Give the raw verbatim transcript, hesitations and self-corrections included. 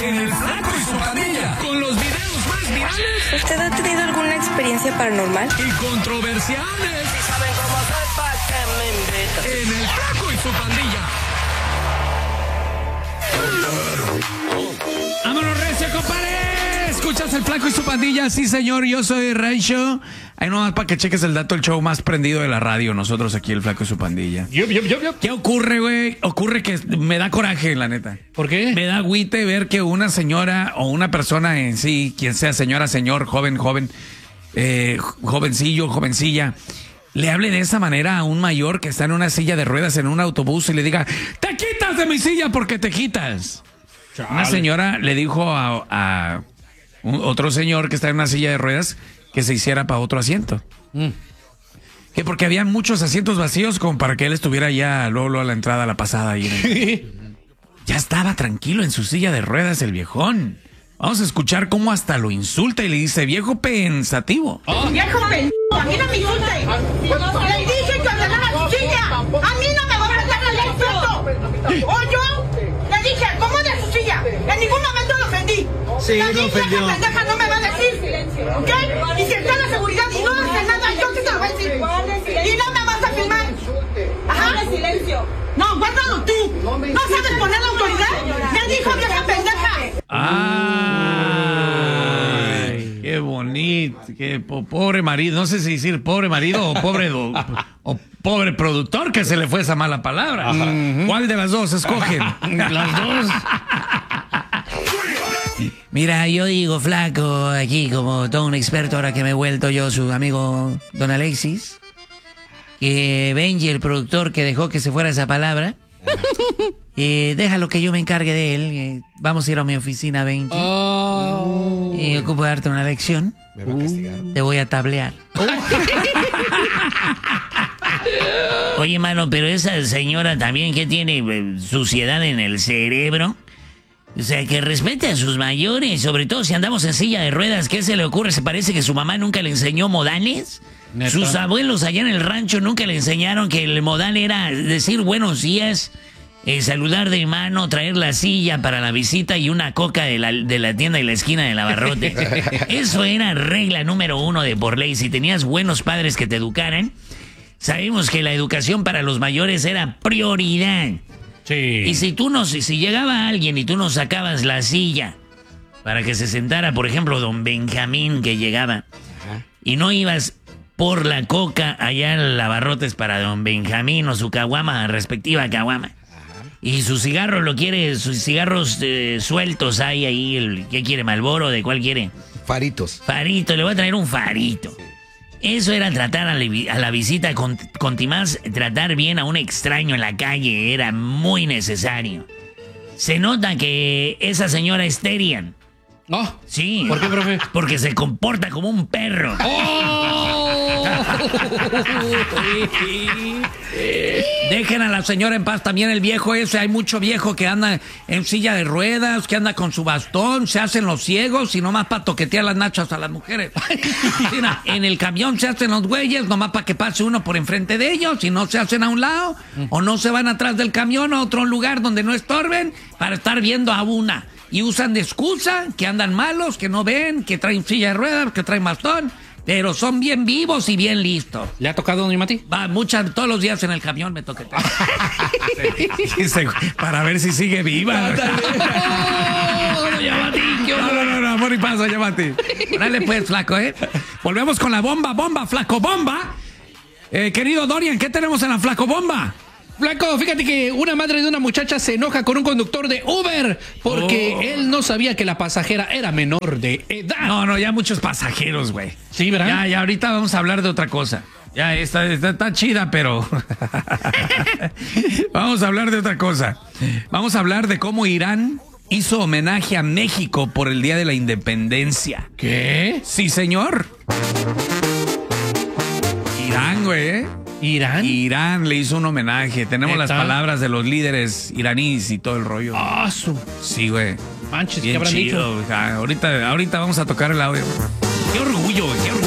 en El Flaco y su Pandilla, con los videos más virales. ¿Usted ha tenido alguna experiencia paranormal? Y controversiales. Si saben cómo soy, ¿pa' qué me invitan? En El Flaco y su Pandilla. ¡Vámonos, recio, compadre! ¿Escuchas El Flaco y su Pandilla? Sí, señor, yo soy Rancho. Ahí nomás para que cheques el dato, el show más prendido de la radio. Nosotros aquí, El Flaco y su Pandilla. Yup, yup, yup, yup. ¿Qué ocurre, güey? Ocurre que me da coraje, la neta. ¿Por qué? Me da agüite ver que una señora o una persona en sí, quien sea, señora, señor, joven, joven, eh, jovencillo, jovencilla, le hable de esa manera a un mayor que está en una silla de ruedas en un autobús y le diga, ¡te quitas de mi silla porque te quitas! Chale. Una señora le dijo a, a un, otro señor que está en una silla de ruedas que se hiciera para otro asiento. Mm. Que porque había muchos asientos vacíos como para que él estuviera ya luego, luego a la entrada, a la pasada. Ahí en ya estaba tranquilo en su silla de ruedas el viejón. Vamos a escuchar cómo hasta lo insulta y le dice, viejo pensativo. Oh. Viejo pendejo, a mí no me insulte. Le dije que ordenara su silla. A mí no me va a ordenar el respeto. O yo le dije, acomode su silla. En ningún momento lo ofendí. Sí, la lo ofendió. Esa pendeja no me va a decir. ¿Ok? Y si está la seguridad y no hace nada, yo sí te lo voy a decir. Y no me vas a filmar. Ajá. Silencio. No, guárdalo tú. ¿No sabes poner la autoridad? Me dijo vieja pendeja. Ay, qué bonito, qué po pobre marido, no sé si decir pobre marido o pobre do, o pobre productor que se le fue esa mala palabra. Ajá. ¿Cuál de las dos escogen? Las dos. Mira, yo digo, Flaco, aquí como todo un experto, ahora que me he vuelto yo su amigo Don Alexis, que Benji, el productor que dejó que se fuera esa palabra, eh, déjalo que yo me encargue de él. Eh, vamos a ir a mi oficina, Benji. Oh. Y ocupo de darte una lección. Me va a castigar. Te voy a tablear. Oh. Oye, mano, pero esa señora también que tiene eh, suciedad en el cerebro. O sea, que respete a sus mayores, sobre todo si andamos en silla de ruedas. ¿Qué se le ocurre? ¿Se parece que su mamá nunca le enseñó modales? ¿Neta? Sus abuelos allá en el rancho nunca le enseñaron que el modal era decir buenos días, eh, saludar de mano, traer la silla para la visita y una coca de la, de la tienda y la esquina del abarrote. Eso era regla número uno de por ley. Si tenías buenos padres que te educaran, sabemos que la educación para los mayores era prioridad. Sí. Y si tú no, si, si llegaba alguien y tú no sacabas la silla para que se sentara, por ejemplo, don Benjamín que llegaba, ajá, y no ibas por la coca allá en abarrotes para don Benjamín o su caguama, respectiva caguama, ajá, y su cigarro lo quiere, sus cigarros eh, sueltos hay ahí, el, ¿qué quiere? ¿Malboro? ¿De cuál quiere? Faritos. Farito, le voy a traer un farito. Sí. Eso era tratar a la, a la visita con, con Timás, tratar bien a un extraño en la calle, era muy necesario. Se nota que esa señora es Terian. Oh, sí. ¿Por qué, profe? Porque se comporta como un perro. ¡Oh! Dejen a la señora en paz, también el viejo ese, hay mucho viejo que anda en silla de ruedas, que anda con su bastón, se hacen los ciegos y nomás para toquetear las nachas a las mujeres. Mira, en el camión se hacen los güeyes nomás para que pase uno por enfrente de ellos y no se hacen a un lado o no se van atrás del camión a otro lugar donde no estorben para estar viendo a una. Y usan de excusa que andan malos, que no ven, que traen silla de ruedas, que traen bastón. Pero son bien vivos y bien listos. ¿Le ha tocado, don Mati? Va, muchas, todos los días en el camión me toca. Para ver si sigue viva. No, no, no, no, amor y paso, Yamati. Dale pues, flaco, ¿eh? Volvemos con la bomba, bomba, flaco, bomba. Eh, querido Dorian, ¿qué tenemos en la flaco bomba? Flaco, fíjate que una madre de una muchacha se enoja con un conductor de Uber porque oh. él no sabía que la pasajera era menor de edad. No, no, ya muchos pasajeros, güey. Sí, ¿verdad? Ya, ya, ahorita vamos a hablar de otra cosa. Ya, esta está, está chida, pero... Vamos a hablar de otra cosa. Vamos a hablar de cómo Irán hizo homenaje a México por el Día de la Independencia. ¿Qué? Sí, señor. Irán, güey. ¿Irán? Irán le hizo un homenaje. Tenemos ¿Está? las palabras de los líderes iraníes y todo el rollo. Ah, su. Sí, güey. Manches, bien ¿qué habrán chido, dicho? Ja, ahorita, ahorita vamos a tocar el audio. Qué orgullo, güey. Qué